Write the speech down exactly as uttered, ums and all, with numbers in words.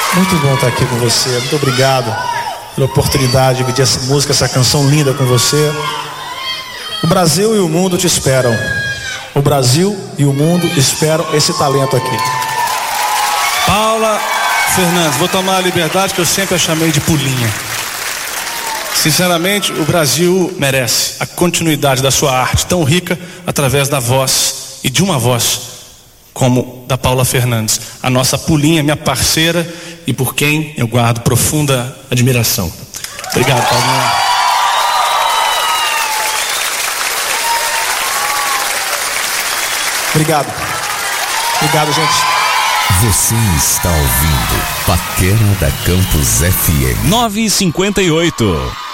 Muito bom estar aqui com você. Muito obrigado pela oportunidade de dividir essa música, essa canção linda com você. O Brasil e o mundo te esperam. O Brasil e o mundo esperam esse talento aqui. Paula Fernandes, vou tomar a liberdade que eu sempre a chamei de Pulinha. Sinceramente, o Brasil merece a continuidade da sua arte tão rica através da voz e de uma voz como da Paula Fernandes, a nossa Pulinha, minha parceira e por quem eu guardo profunda admiração. Obrigado, Paulinha. Obrigado. Obrigado, gente. Você está ouvindo Paquera da Campus F M nove e cinquenta e oito.